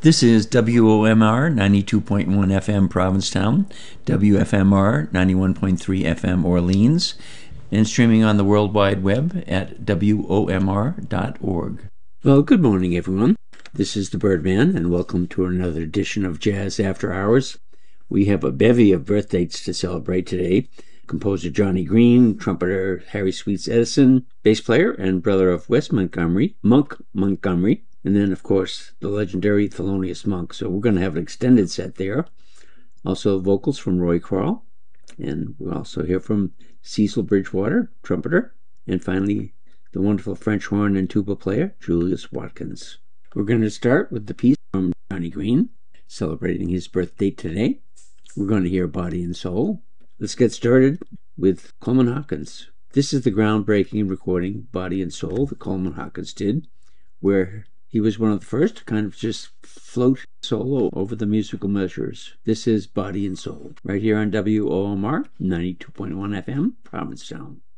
This is WOMR 92.1 FM Provincetown, WFMR 91.3 FM Orleans, and streaming on the World Wide Web at WOMR.org. Well, good morning, everyone. This is the Birdman, and welcome to another edition of Jazz After Hours. We have a bevy of birthdays to celebrate today. Composer Johnny Green, trumpeter Harry Sweets Edison, bass player and brother of Wes Montgomery, Monk Montgomery, and then, of course, the legendary Thelonious Monk. So we're going to have an extended set there. Also vocals from Roy Kral. And we'll also hear from Cecil Bridgewater, trumpeter. And finally, the wonderful French horn and tuba player, Julius Watkins. We're going to start with the piece from Johnny Green, celebrating his birthday today. We're going to hear Body and Soul. Let's get started with Coleman Hawkins. This is the groundbreaking recording, Body and Soul, that Coleman Hawkins did, where he was one of the first to kind of just float solo over the musical measures. This is Body and Soul, right here on WOMR 92.1 FM, Provincetown.